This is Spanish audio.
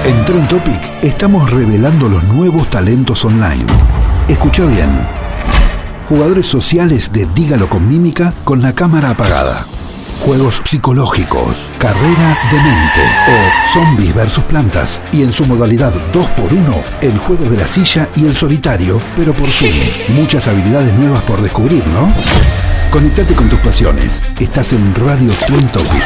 En Trend Topic estamos revelando los nuevos talentos online. Escucha bien. Jugadores sociales de Dígalo con Mímica con la cámara apagada. Juegos psicológicos, carrera de mente o zombies versus plantas. Y en su modalidad 2x1, el juego de la silla y el solitario, pero por Zoom. Muchas habilidades nuevas por descubrir, ¿no? Conectate con tus pasiones. Estás en Radio Trend Topic.